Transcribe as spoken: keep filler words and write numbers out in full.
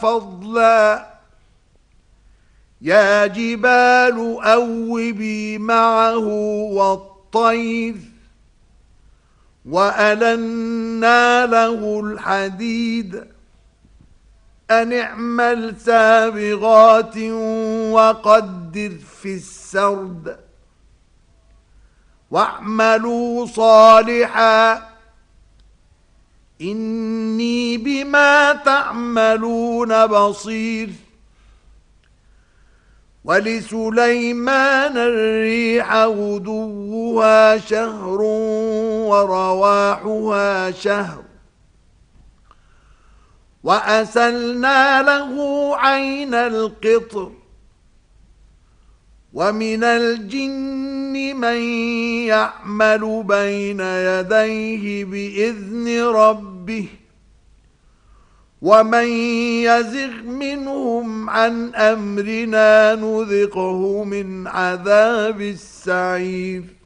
فضلا يا جبال أوبي معه والطير وألنا له الحديد أن اعمل سابغات وقدر في السرد واعملوا صالحا إني بما تعملون بصير. ولسليمان الريح غدوها شهر ورواحها شهر وأسلنا له عين القطر ومن الجن من يعمل بين يديه بإذن ربه ومن يزغ منهم عن أمرنا نذقه من عذاب السعير.